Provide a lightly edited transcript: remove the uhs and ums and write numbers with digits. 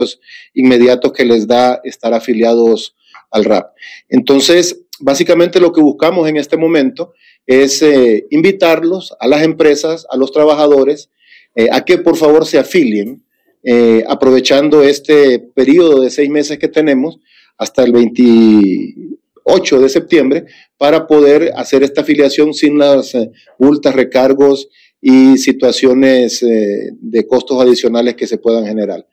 inmediatos que les da estar afiliados al RAP. Entonces, básicamente lo que buscamos en este momento es invitarlos a las empresas, a los trabajadores, a que por favor se afilien, aprovechando este periodo de 6 meses que tenemos hasta el 28 de septiembre para poder hacer esta afiliación sin las multas, recargos y situaciones de costos adicionales que se puedan generar.